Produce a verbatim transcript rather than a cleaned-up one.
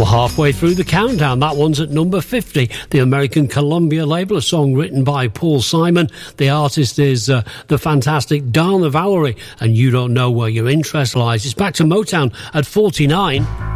We're halfway through the countdown. That one's at number fifty. The American Columbia label, a song written by Paul Simon. The artist is uh, the fantastic Dana Valerie, and You Don't Know Where Your Interest Lies. It's back to Motown at forty-nine.